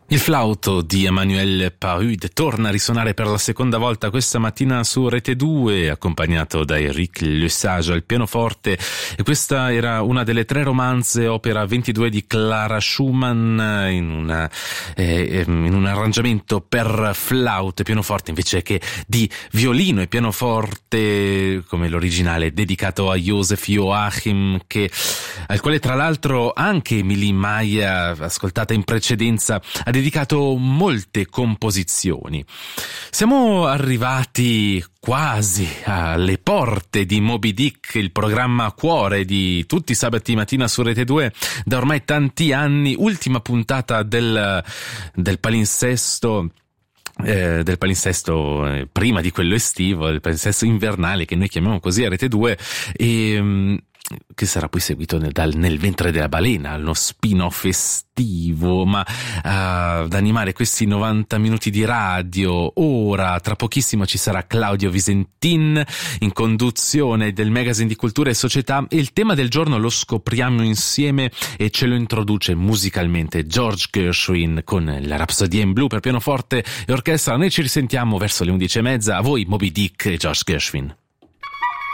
Il flauto di Emmanuel Pahud torna a risuonare per la seconda volta questa mattina su Rete 2, accompagnato da Eric Lesage al pianoforte, e questa era una delle 3 romanze opera 22 di Clara Schumann in un arrangiamento per flauto e pianoforte invece che di violino e pianoforte, come l'originale dedicato a Joseph Joachim, al quale tra l'altro anche Emilie Maia, ascoltata in precedenza, ha dedicato molte composizioni. Siamo arrivati quasi alle porte di Moby Dick, il programma cuore di tutti i sabati mattina su Rete 2 da ormai tanti anni, ultima puntata del palinsesto. Prima di quello estivo, il palinsesto invernale che noi chiamiamo così a Rete 2, e che sarà poi seguito nel ventre della balena, uno spin-off estivo, ma ad animare questi 90 minuti di radio ora, tra pochissimo ci sarà Claudio Visentin in conduzione del magazine di cultura e società, e il tema del giorno lo scopriamo insieme e ce lo introduce musicalmente George Gershwin con la Rapsodia in blu per pianoforte e orchestra. Noi ci risentiamo verso le 11:30, a voi Moby Dick e George Gershwin.